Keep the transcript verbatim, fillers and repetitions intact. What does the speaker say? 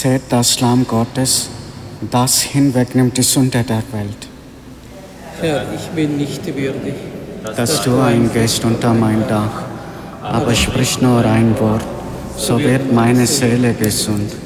Seht das Lamm Gottes, das hinwegnimmt die Sünde der Welt. Herr, ich bin nicht würdig, Dass du eingehst unter mein Dach, aber sprich nur ein Wort, so wird meine Seele gesund.